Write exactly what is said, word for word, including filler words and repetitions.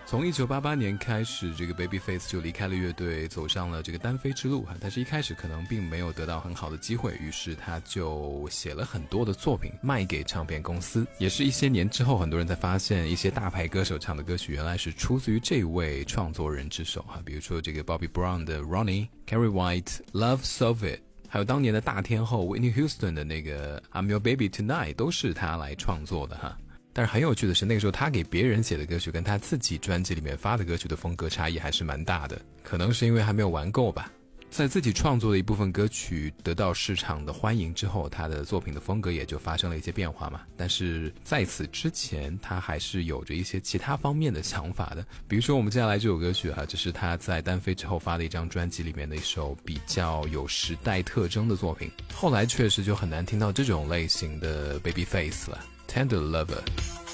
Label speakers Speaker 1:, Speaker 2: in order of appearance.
Speaker 1: 从一九八八年开始，这个 Babyface 就离开了乐队，走上了这个单飞之路。但是一开始可能并没有得到很好的机会，于是他就写了很多的作品卖给唱片公司。也是一些年之后，很多人才发现一些大牌歌手唱的歌曲原来是出自于这位创作人之手哈，比如说这个 Bobby Brown 的 Ronnie、Carrie White、Love Solve It， 还有当年的大天后 Whitney Houston 的那个 I'm Your Baby Tonight 都是他来创作的哈。但是很有趣的是，那个时候他给别人写的歌曲跟他自己专辑里面发的歌曲的风格差异还是蛮大的，可能是因为还没有玩够吧。在自己创作的一部分歌曲得到市场的欢迎之后，他的作品的风格也就发生了一些变化嘛。但是在此之前，他还是有着一些其他方面的想法的。比如说我们接下来这首歌曲啊，这是他在单飞之后发的一张专辑里面的一首比较有时代特征的作品。后来确实就很难听到这种类型的 Babyface 了。Tender Lover